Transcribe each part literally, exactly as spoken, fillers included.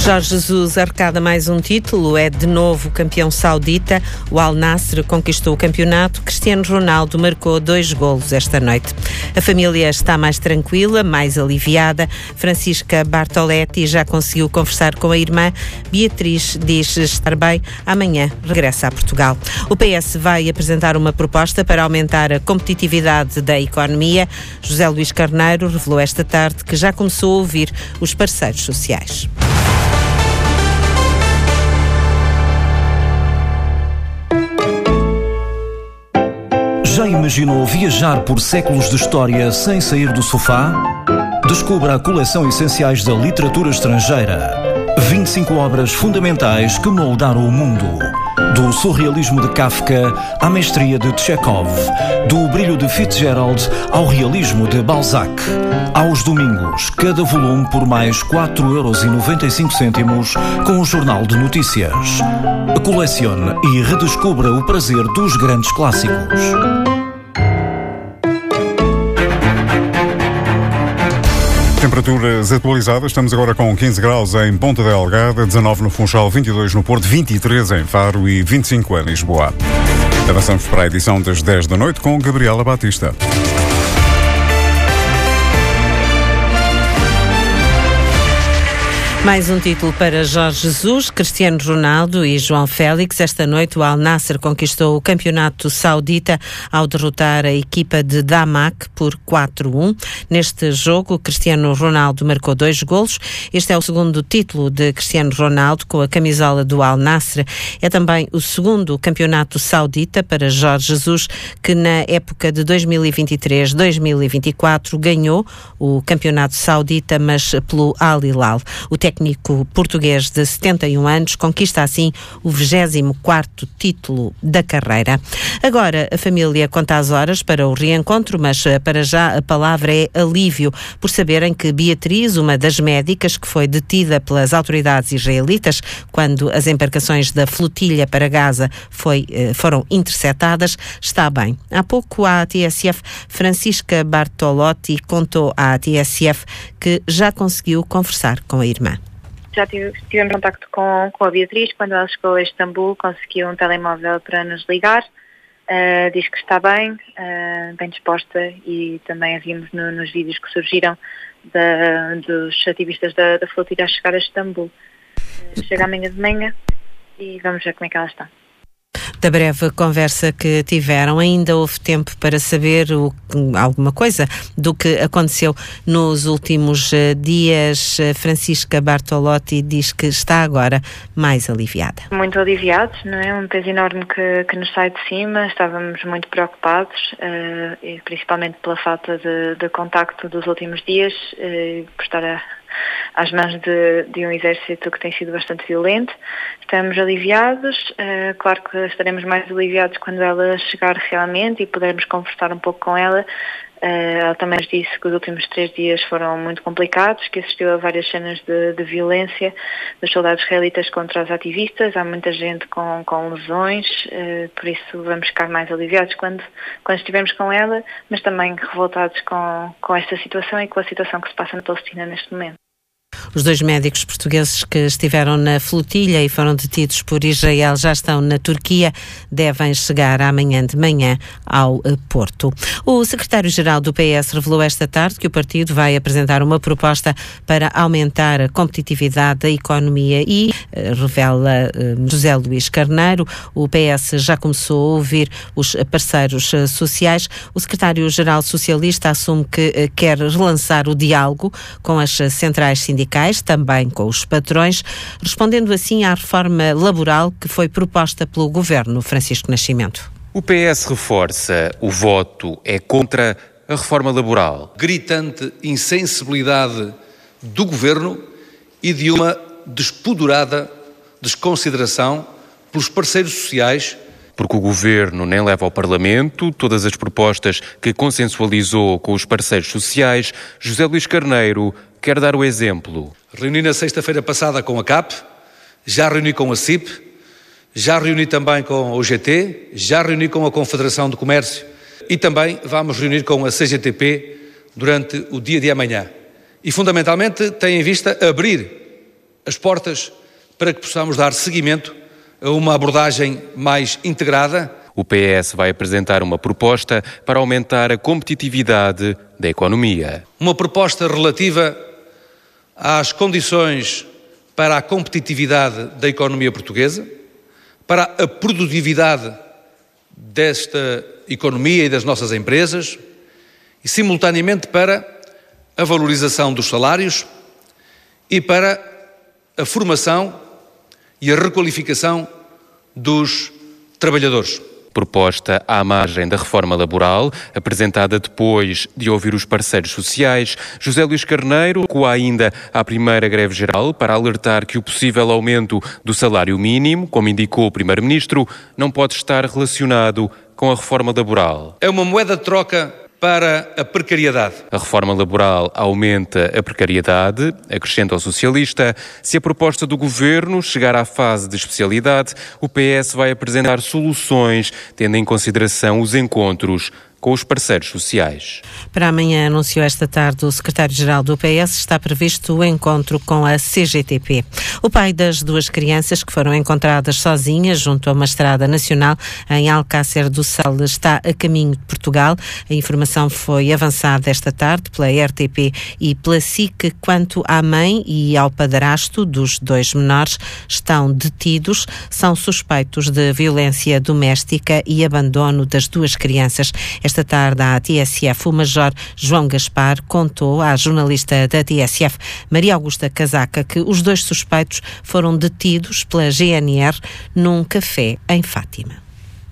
Jorge Jesus arrecada mais um título, é de novo campeão saudita. O Al Nassr conquistou o campeonato. Cristiano Ronaldo marcou dois golos esta noite. A família está mais tranquila, mais aliviada. Francisca Bartoletti já conseguiu conversar com a irmã. Beatriz diz estar bem. Amanhã regressa a Portugal. O P S vai apresentar uma proposta para aumentar a competitividade da economia. José Luís Carneiro revelou esta tarde que já começou a ouvir os parceiros sociais. Já imaginou viajar por séculos de história sem sair do sofá? Descubra a coleção Essenciais da Literatura Estrangeira. vinte e cinco obras fundamentais que moldaram o mundo. Do surrealismo de Kafka à mestria de Chekhov. Do brilho de Fitzgerald ao realismo de Balzac. Aos domingos, cada volume por mais quatro euros e noventa e cinco cêntimos com o Jornal de Notícias. Colecione e redescubra o prazer dos grandes clássicos. Temperaturas atualizadas, estamos agora com quinze graus em Ponta Delgada, dezanove no Funchal, vinte e dois no Porto, vinte e três em Faro e vinte e cinco em Lisboa. Avançamos para a edição das dez da noite com Gabriela Batista. Mais um título para Jorge Jesus, Cristiano Ronaldo e João Félix. Esta noite o Al Nassr conquistou o campeonato saudita ao derrotar a equipa de Damac por quatro a um. Neste jogo, Cristiano Ronaldo marcou dois golos. Este é o segundo título de Cristiano Ronaldo com a camisola do Al Nassr. É também o segundo campeonato saudita para Jorge Jesus, que na época de dois mil e vinte e três a dois mil e vinte e quatro ganhou o campeonato saudita, mas pelo Al Hilal. O técnico português de setenta e um anos conquista assim o vigésimo quarto título da carreira. Agora a família conta as horas para o reencontro, mas para já a palavra é alívio por saberem que Beatriz, uma das médicas que foi detida pelas autoridades israelitas quando as embarcações da flotilha para Gaza foi, foram interceptadas, está bem. Há pouco a T S F, Francisca Bartolotti, contou à T S F que já conseguiu conversar com a irmã. Já tivemos contacto com, com a Beatriz. Quando ela chegou a Istambul, conseguiu um telemóvel para nos ligar. Uh, diz que está bem, uh, bem disposta, e também a vimos no, nos vídeos que surgiram da, dos ativistas da, da flotilha a chegar a Istambul. Uh, chega amanhã de manhã e vamos ver como é que ela está. Da breve conversa que tiveram, ainda houve tempo para saber o, alguma coisa do que aconteceu nos últimos dias. Francisca Bartolotti diz que está agora mais aliviada. Muito aliviados, não é? Um peso enorme que, que nos sai de cima. Estávamos muito preocupados, uh, e principalmente pela falta de, de contacto dos últimos dias, uh, por estar a às mãos de, de um exército que tem sido bastante violento. Estamos aliviados, uh, claro que estaremos mais aliviados quando ela chegar realmente e pudermos conversar um pouco com ela. Uh, ela também nos disse que os últimos três dias foram muito complicados, que assistiu a várias cenas de, de violência dos soldados israelitas contra os ativistas. Há muita gente com, com lesões, uh, por isso vamos ficar mais aliviados quando, quando estivermos com ela, mas também revoltados com, com esta situação e com a situação que se passa na Palestina neste momento. Os dois médicos portugueses que estiveram na flotilha e foram detidos por Israel já estão na Turquia, devem chegar amanhã de manhã ao Porto. O secretário-geral do P S revelou esta tarde que o partido vai apresentar uma proposta para aumentar a competitividade da economia e, revela José Luís Carneiro, o P S já começou a ouvir os parceiros sociais. O secretário-geral socialista assume que quer relançar o diálogo com as centrais sindicais, também com os patrões, respondendo assim à reforma laboral que foi proposta pelo governo Francisco Nascimento. O P S reforça: o voto é contra a reforma laboral. Gritante insensibilidade do governo e de uma despudorada desconsideração pelos parceiros sociais. Porque o governo nem leva ao Parlamento todas as propostas que consensualizou com os parceiros sociais. José Luís Carneiro quer dar o exemplo. Reuni na sexta-feira passada com a C A P, já reuni com a C I P, já reuni também com o G T, já reuni com a Confederação do Comércio e também vamos reunir com a C G T P durante o dia de amanhã. E fundamentalmente tem em vista abrir as portas para que possamos dar seguimento a uma abordagem mais integrada. O P S vai apresentar uma proposta para aumentar a competitividade da economia. Uma proposta relativa às condições para a competitividade da economia portuguesa, para a produtividade desta economia e das nossas empresas e, simultaneamente, para a valorização dos salários e para a formação e a requalificação dos trabalhadores. Proposta à margem da reforma laboral, apresentada depois de ouvir os parceiros sociais. José Luís Carneiro recuou ainda à primeira greve geral para alertar que o possível aumento do salário mínimo, como indicou o Primeiro-Ministro, não pode estar relacionado com a reforma laboral. É uma moeda de troca para a precariedade. A reforma laboral aumenta a precariedade, acrescenta o socialista. Se a proposta do governo chegar à fase de especialidade, o P S vai apresentar soluções, tendo em consideração os encontros com os parceiros sociais. Para amanhã, anunciou esta tarde o secretário-geral do P S, está previsto o encontro com a C G T P. O pai das duas crianças que foram encontradas sozinhas junto a uma estrada nacional em Alcácer do Sal está a caminho de Portugal. A informação foi avançada esta tarde pela R T P e pela S I C. Quanto à mãe e ao padrasto dos dois menores, estão detidos, são suspeitos de violência doméstica e abandono das duas crianças. Esta tarde, a T S F, o Major João Gaspar contou à jornalista da T S F, Maria Augusta Casaca, que os dois suspeitos foram detidos pela G N R num café em Fátima.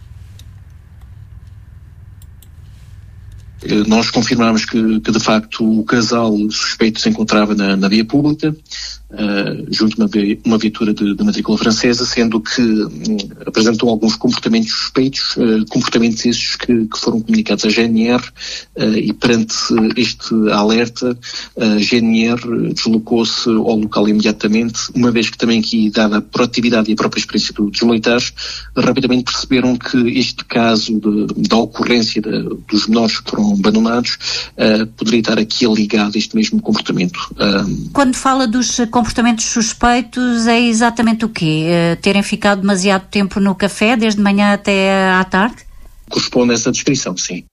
Nós confirmamos que, que, de facto, o casal suspeito se encontrava na, na via pública, uh, junto a uma, uma viatura de, de matrícula francesa, sendo que um, apresentou alguns comportamentos suspeitos, uh, comportamentos esses que, que foram comunicados à G N R, uh, e perante este alerta, a G N R deslocou-se ao local imediatamente, uma vez que também aqui, dada a proatividade e a própria experiência dos militares, rapidamente perceberam que este caso de, da ocorrência de, dos menores que foram abandonados, uh, poderia estar aqui ligado a este mesmo comportamento. Um... Quando fala dos comportamentos suspeitos, é exatamente o quê? Uh, terem ficado demasiado tempo no café, desde manhã até à tarde? Corresponde a essa descrição, sim.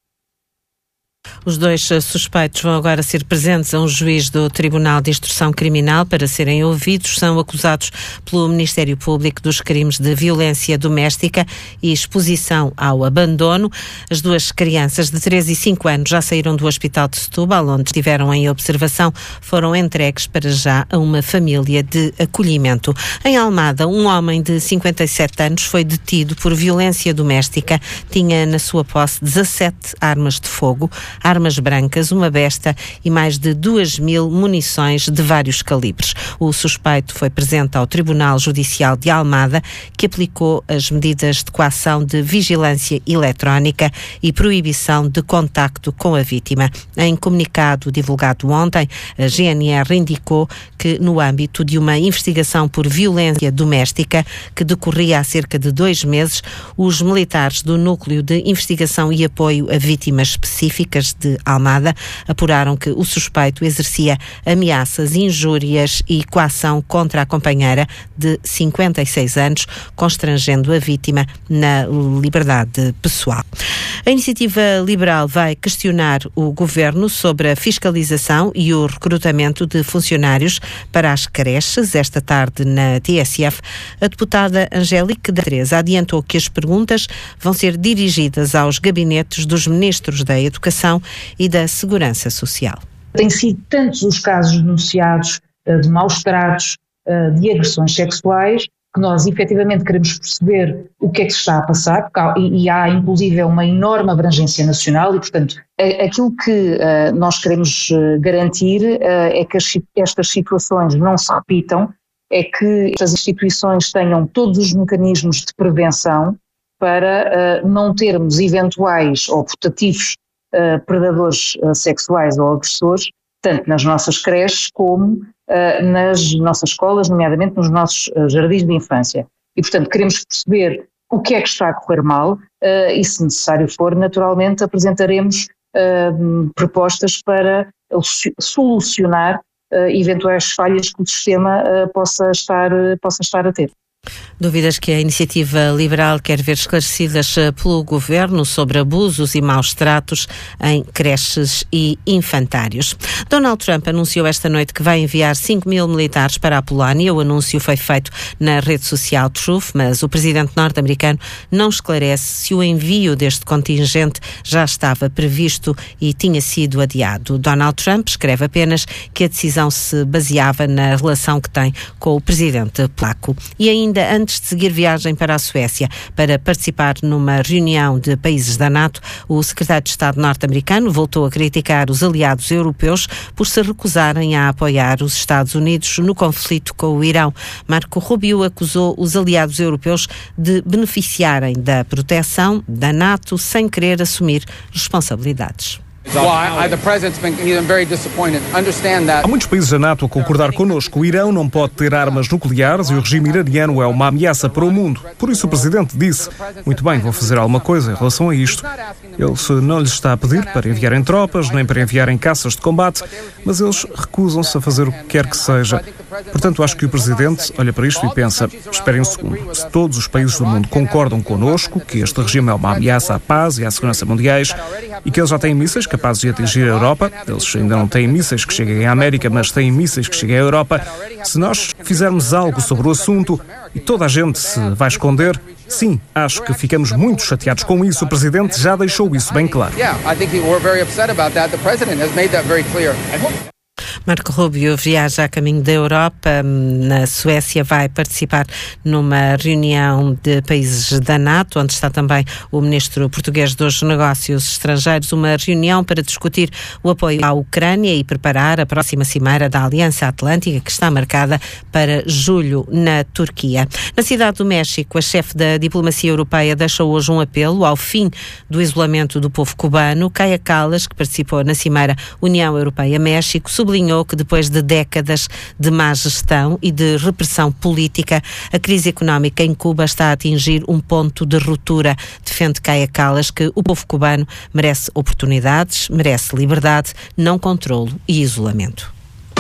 Os dois suspeitos vão agora ser presentes a um juiz do Tribunal de Instrução Criminal para serem ouvidos. São acusados pelo Ministério Público dos crimes de violência doméstica e exposição ao abandono. As duas crianças de três e cinco anos já saíram do Hospital de Setúbal, onde estiveram em observação, foram entregues para já a uma família de acolhimento. Em Almada, um homem de cinquenta e sete anos foi detido por violência doméstica. Tinha na sua posse dezassete armas de fogo, armas brancas, uma besta e mais de duas mil munições de vários calibres. O suspeito foi presente ao Tribunal Judicial de Almada, que aplicou as medidas de coação de vigilância eletrónica e proibição de contacto com a vítima. Em comunicado divulgado ontem, a G N R indicou que, no âmbito de uma investigação por violência doméstica que decorria há cerca de dois meses, os militares do Núcleo de Investigação e Apoio a Vítimas Específicas de Almada apuraram que o suspeito exercia ameaças, injúrias e coação contra a companheira de cinquenta e seis anos, constrangendo a vítima na liberdade pessoal. A Iniciativa Liberal vai questionar o Governo sobre a fiscalização e o recrutamento de funcionários para as creches. Esta tarde, na T S F, a deputada Angélica da Teresa adiantou que as perguntas vão ser dirigidas aos gabinetes dos ministros da Educação e da Segurança Social. Têm sido tantos os casos denunciados uh, de maus-tratos, uh, de agressões sexuais, que nós efetivamente queremos perceber o que é que se está a passar, porque há, e, e há inclusive uma enorme abrangência nacional e, portanto, a, aquilo que uh, nós queremos uh, garantir uh, é que as, estas situações não se repitam, é que estas instituições tenham todos os mecanismos de prevenção para uh, não termos eventuais ou putativos Uh, predadores uh, sexuais ou agressores, tanto nas nossas creches como uh, nas nossas escolas, nomeadamente nos nossos uh, jardins de infância. E, portanto, queremos perceber o que é que está a correr mal uh, e, se necessário for, naturalmente apresentaremos uh, propostas para solucionar eventuais falhas que o sistema possa estar, possa estar a ter. Dúvidas que a Iniciativa Liberal quer ver esclarecidas pelo Governo sobre abusos e maus tratos em creches e infantários. Donald Trump anunciou esta noite que vai enviar cinco mil militares para a Polónia. O anúncio foi feito na rede social Truth, mas o presidente norte-americano não esclarece se o envio deste contingente já estava previsto e tinha sido adiado. Donald Trump escreve apenas que a decisão se baseava na relação que tem com o presidente polaco. E ainda Ainda antes de seguir viagem para a Suécia para participar numa reunião de países da NATO, o secretário de Estado norte-americano voltou a criticar os aliados europeus por se recusarem a apoiar os Estados Unidos no conflito com o Irão. Marco Rubio acusou os aliados europeus de beneficiarem da proteção da NATO sem querer assumir responsabilidades. Há muitos países da NATO a concordar connosco. O Irão não pode ter armas nucleares e o regime iraniano é uma ameaça para o mundo. Por isso o Presidente disse, muito bem, vou fazer alguma coisa em relação a isto. Ele não lhes está a pedir para enviarem tropas, nem para enviarem caças de combate, mas eles recusam-se a fazer o que quer que seja. Portanto, acho que o Presidente olha para isto e pensa, esperem um segundo, se todos os países do mundo concordam connosco que este regime é uma ameaça à paz e à segurança mundiais e que eles já têm mísseis capazes de atingir a Europa, eles ainda não têm mísseis que cheguem à América, mas têm mísseis que cheguem à Europa, se nós fizermos algo sobre o assunto e toda a gente se vai esconder, sim, acho que ficamos muito chateados com isso. O Presidente já deixou isso bem claro. Marco Rubio viaja a caminho da Europa. Na Suécia vai participar numa reunião de países da NATO, onde está também o ministro português dos Negócios Estrangeiros, uma reunião para discutir o apoio à Ucrânia e preparar a próxima cimeira da Aliança Atlântica, que está marcada para julho na Turquia. Na cidade do México, a chefe da diplomacia europeia deixou hoje um apelo ao fim do isolamento do povo cubano. Kaja Kallas, que participou na cimeira União Europeia-México, sublinhou que depois de décadas de má gestão e de repressão política, a crise económica em Cuba está a atingir um ponto de ruptura. Defende Kaja Kallas que o povo cubano merece oportunidades, merece liberdade, não controlo e isolamento.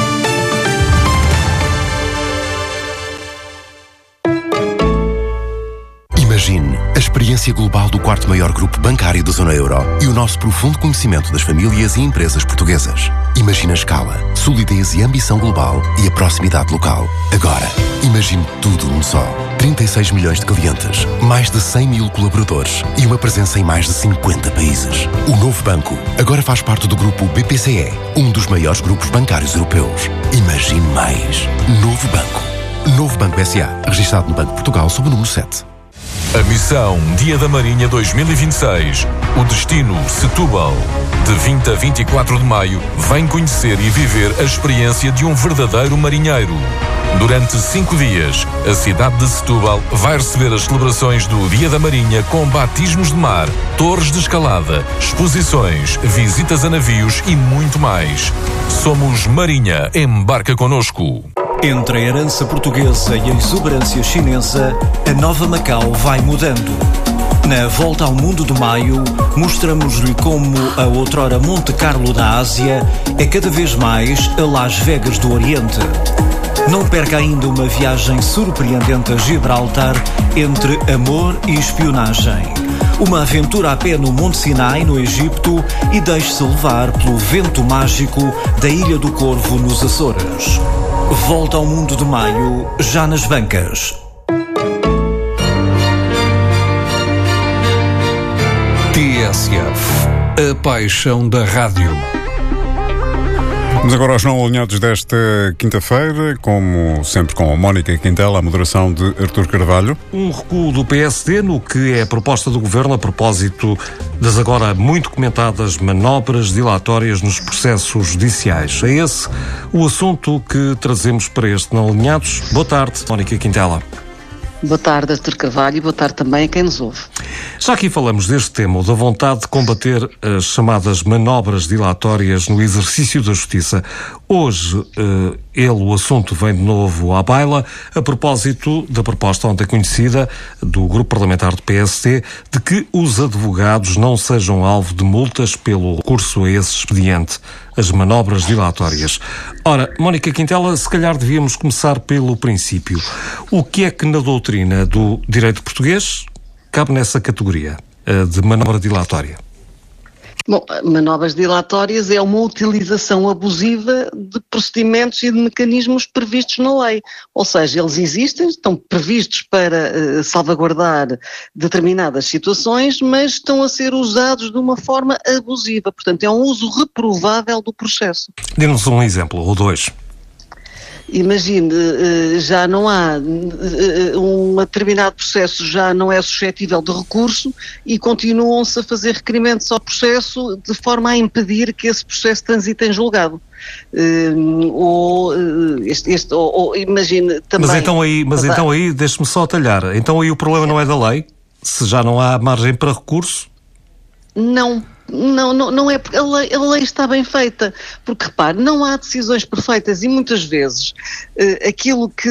Imagine a experiência global do quarto maior grupo bancário da zona euro e o nosso profundo conhecimento das famílias e empresas portuguesas. Imagine a escala, solidez e ambição global e a proximidade local. Agora, imagine tudo num só. trinta e seis milhões de clientes, mais de cem mil colaboradores e uma presença em mais de cinquenta países. O novo banco agora faz parte do grupo B P C E, um dos maiores grupos bancários europeus. Imagine mais. Novo Banco. Novo Banco S A, registado no Banco de Portugal sob o número sete. A missão Dia da Marinha dois mil e vinte e seis. O destino Setúbal. De vinte a vinte e quatro de maio, vem conhecer e viver a experiência de um verdadeiro marinheiro. Durante cinco dias, a cidade de Setúbal vai receber as celebrações do Dia da Marinha com batismos de mar, torres de escalada, exposições, visitas a navios e muito mais. Somos Marinha, embarca connosco. Entre a herança portuguesa e a exuberância chinesa, a nova Macau vai mudando. Na Volta ao Mundo de Maio, mostramos-lhe como a outrora Monte Carlo da Ásia é cada vez mais a Las Vegas do Oriente. Não perca ainda uma viagem surpreendente a Gibraltar entre amor e espionagem. Uma aventura a pé no Monte Sinai, no Egito, e deixe-se levar pelo vento mágico da Ilha do Corvo, nos Açores. Volta ao Mundo de Maio, já nas bancas. T S F, a paixão da rádio. Vamos agora aos não alinhados desta quinta-feira, como sempre com a Mónica Quintela, a moderação de Artur Carvalho. Um recuo do P S D no que é a proposta do Governo a propósito das agora muito comentadas manobras dilatórias nos processos judiciais. É esse o assunto que trazemos para este Não Alinhados. Boa tarde, Mónica Quintela. Boa tarde, Artur Carvalho, e boa tarde também a quem nos ouve. Já aqui falamos deste tema, o da vontade de combater as chamadas manobras dilatórias no exercício da justiça. Hoje, eh, ele, o assunto, vem de novo à baila, a propósito da proposta ontem conhecida do Grupo Parlamentar do P S D de que os advogados não sejam alvo de multas pelo recurso a esse expediente. as manobras dilatórias. Ora, Mónica Quintela, se calhar devíamos começar pelo princípio. O que é que na doutrina do direito português cabe nessa categoria de manobra dilatória? Bom, manobras dilatórias é uma utilização abusiva de procedimentos e de mecanismos previstos na lei. Ou seja, eles existem, estão previstos para uh, salvaguardar determinadas situações, mas estão a ser usados de uma forma abusiva. Portanto, é um uso reprovável do processo. Dê-nos um exemplo, ou dois. Imagine, já não há, um determinado processo já não é suscetível de recurso e continuam-se a fazer requerimentos ao processo de forma a impedir que esse processo transite em julgado. Ou, este, este, ou, ou imagine também... Mas então aí, mas então aí deixe-me só atalhar, então aí o problema não é da lei? Se já não há margem para recurso? Não. Não, não, não é porque a lei, a lei está bem feita, porque repare, não há decisões perfeitas e muitas vezes uh, aquilo que,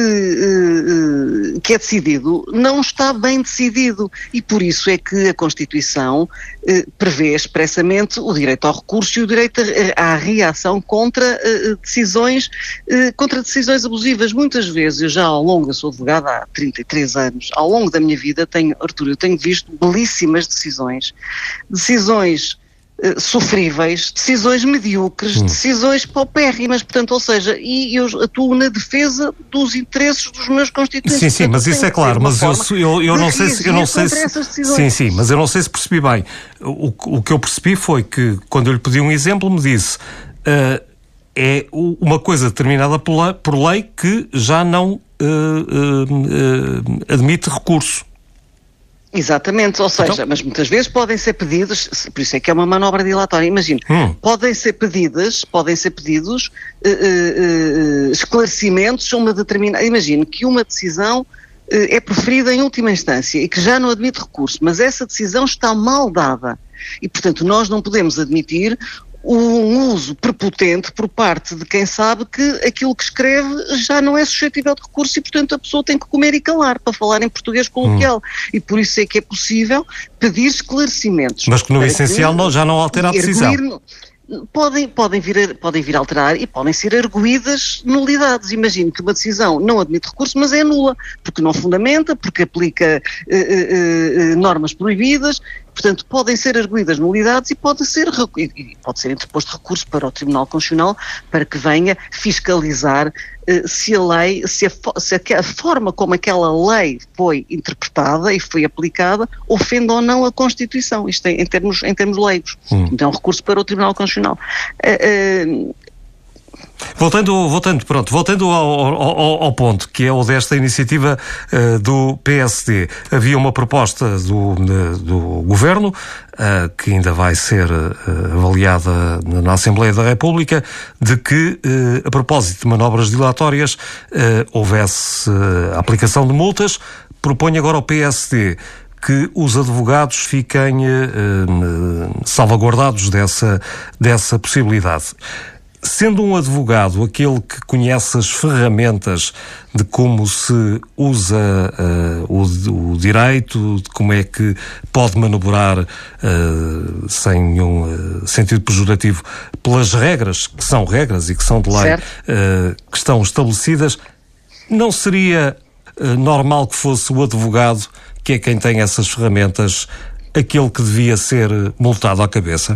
uh, que é decidido não está bem decidido e por isso é que a Constituição uh, prevê expressamente o direito ao recurso e o direito à reação contra uh, decisões, uh, contra decisões abusivas. Muitas vezes, eu já ao longo, eu sou advogada há trinta e três anos, ao longo da minha vida, tenho, Artur, eu tenho visto belíssimas decisões, decisões sofríveis, decisões medíocres, hum. decisões paupérrimas, portanto, ou seja, e eu atuo na defesa dos interesses dos meus constituintes. Sim, sim, mas isso é claro, mas eu, eu, eu não sei se... Eu não sei se sim, sim, mas eu não sei se percebi bem. O, o que eu percebi foi que, quando eu lhe pedi um exemplo, me disse uh, é uma coisa determinada por lei, por lei que já não uh, uh, uh, admite recurso. Exatamente, ou seja, então, mas muitas vezes podem ser pedidos, por isso é que é uma manobra dilatória, imagino, hum. podem ser pedidas, podem ser pedidos uh, uh, uh, esclarecimentos a uma determinada, imagino que uma decisão uh, é preferida em última instância e que já não admite recurso, mas essa decisão está mal dada e, portanto, nós não podemos admitir um uso prepotente por parte de quem sabe que aquilo que escreve já não é suscetível de recurso e, portanto, a pessoa tem que comer e calar, para falar em português coloquial. Hum. E por isso é que é possível pedir esclarecimentos. Mas que no essencial não, já não altera a decisão. Podem, podem, vir a, podem vir a alterar e podem ser arguídas nulidades. Imagino que uma decisão não admite recurso, mas é nula, porque não fundamenta, porque aplica uh, uh, uh, normas proibidas. Portanto, podem ser arguídas nulidades e pode ser, e pode ser interposto recurso para o Tribunal Constitucional para que venha fiscalizar uh, se a lei, se a, se a, a forma como aquela lei foi interpretada e foi aplicada ofende ou não a Constituição, isto em, em termos, em termos leigos. Hum. Então, recurso para o Tribunal Constitucional. Uh, uh, Voltando, voltando, pronto, voltando ao, ao, ao ponto, que é o desta iniciativa uh, do P S D. Havia uma proposta do, do Governo, uh, que ainda vai ser uh, avaliada na Assembleia da República, de que, uh, a propósito de manobras dilatórias, uh, houvesse uh, aplicação de multas. Propõe agora ao P S D que os advogados fiquem uh, uh, salvaguardados dessa, dessa possibilidade. Sendo um advogado aquele que conhece as ferramentas de como se usa uh, o, o direito, de como é que pode manobrar uh, sem nenhum uh, sentido pejorativo pelas regras, que são regras e que são de lei, uh, que estão estabelecidas, não seria uh, normal que fosse o advogado, que é quem tem essas ferramentas, aquele que devia ser multado à cabeça?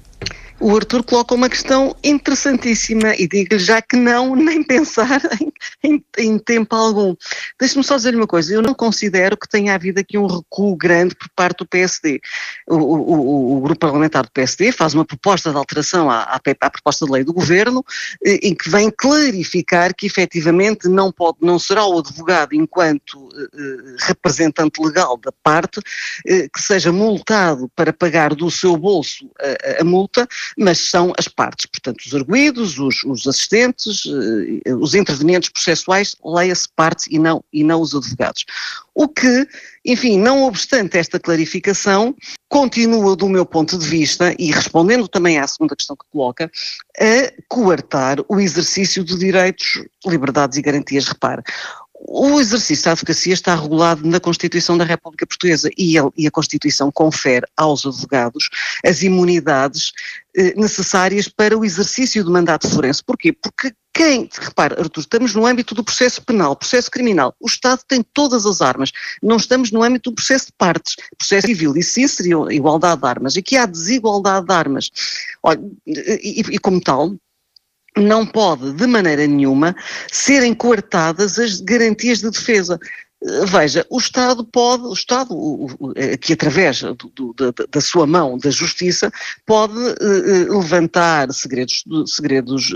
O Artur coloca uma questão interessantíssima e digo-lhe já que não, nem pensar em, em, em tempo algum. Deixe-me só dizer-lhe uma coisa, eu não considero que tenha havido aqui um recuo grande por parte do P S D. O, o, o grupo parlamentar do P S D faz uma proposta de alteração à, à, à proposta de lei do Governo, em que vem clarificar que efetivamente não pode, não será o advogado enquanto eh, representante legal da parte eh, que seja multado para pagar do seu bolso a, a multa, mas são as partes, portanto, os arguidos, os, os assistentes, uh, os intervenientes processuais, leia-se partes e não, e não os advogados. O que, enfim, não obstante esta clarificação, continua do meu ponto de vista, e respondendo também à segunda questão que coloca, a coartar o exercício de direitos, liberdades e garantias. Repare, O exercício da advocacia está regulado na Constituição da República Portuguesa e, ele, e a Constituição confere aos advogados as imunidades eh, necessárias para o exercício do mandato forense. Porquê? Porque quem, repara, Artur, estamos no âmbito do processo penal, processo criminal, o Estado tem todas as armas, não estamos no âmbito do processo de partes, processo civil, e sim seria igualdade de armas, aqui há desigualdade de armas. Olha, e, e como tal, não pode, de maneira nenhuma, serem coartadas as garantias de defesa. Veja, o Estado pode, o Estado, que através do, do, da, da sua mão, da justiça, pode uh, levantar segredos, segredos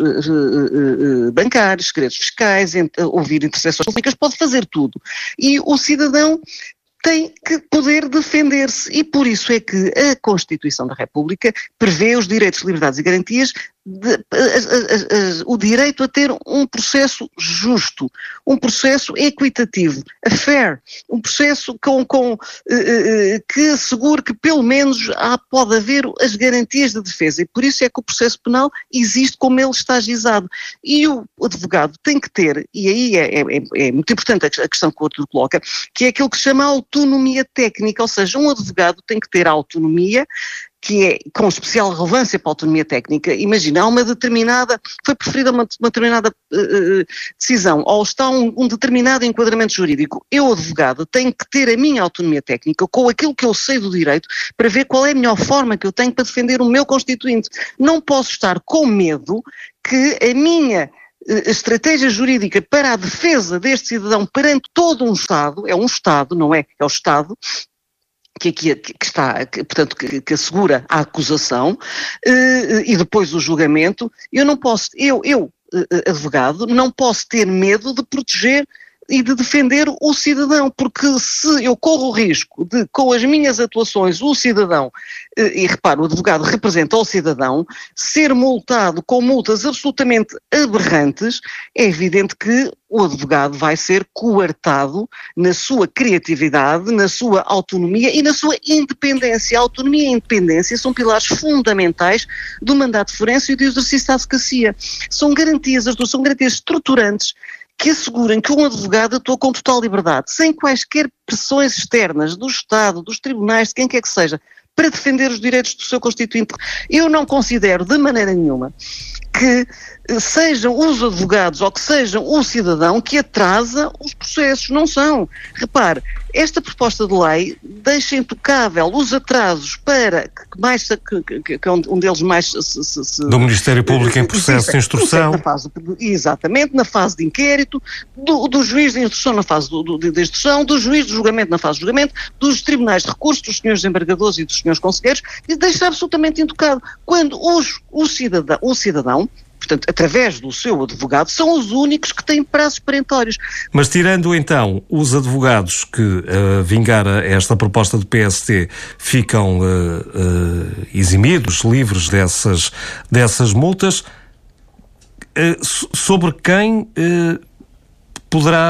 uh, uh, bancários, segredos fiscais, ent, uh, ouvir interseções públicas, pode fazer tudo. E o cidadão tem que poder defender-se e por isso é que a Constituição da República prevê os direitos, liberdades e garantias, de, a, a, a, o direito a ter um processo justo, um processo equitativo, a fair, um processo com, com, uh, uh, que assegure que pelo menos há, pode haver as garantias de defesa e por isso é que o processo penal existe como ele está ajuizado. E o advogado tem que ter, e aí é, é, é muito importante a questão que o Artur coloca, que é aquilo que se chama autonomia técnica, ou seja, um advogado tem que ter autonomia, que é com especial relevância para a autonomia técnica. Imagina, há uma determinada, foi preferida uma, uma determinada uh, decisão, ou está um, um determinado enquadramento jurídico. Eu, advogado, tenho que ter a minha autonomia técnica, com aquilo que eu sei do direito, para ver qual é a melhor forma que eu tenho para defender o meu constituinte. Não posso estar com medo que a minha a estratégia jurídica para a defesa deste cidadão perante todo um Estado, é um Estado, não é? É o Estado, que, que, que está, que, portanto, que, que assegura a acusação uh, e depois o julgamento. Eu não posso, eu, eu, advogado, não posso ter medo de proteger e de defender o cidadão, porque se eu corro o risco de, com as minhas atuações, o cidadão, e repara, o advogado representa o cidadão, ser multado com multas absolutamente aberrantes, é evidente que o advogado vai ser coartado na sua criatividade, na sua autonomia e na sua independência. A autonomia e a independência são pilares fundamentais do mandato forense e do exercício da advocacia. São garantias, são garantias estruturantes que assegurem que um advogado atua com total liberdade, sem quaisquer pressões externas do Estado, dos tribunais, de quem quer que seja, para defender os direitos do seu constituinte. Eu não considero de maneira nenhuma que sejam os advogados ou que sejam o cidadão que atrasa os processos. Não são. Repare, esta proposta de lei deixa intocável os atrasos para que mais que, que, que um deles mais se, se, se, do Ministério Público em processo de instrução. Na fase, exatamente, na fase de inquérito, do, do juiz de instrução na fase do, do, de instrução, do juiz de julgamento na fase de julgamento, dos tribunais de recursos, dos senhores desembargadores e dos senhores conselheiros, e deixa absolutamente intocado. Quando os, o, cidadão, o cidadão, portanto, através do seu advogado, são os únicos que têm prazos perentórios. Mas tirando então os advogados que, uh, vingar esta proposta do P S T, ficam uh, uh, eximidos, livres dessas, dessas multas, uh, sobre quem uh, poderá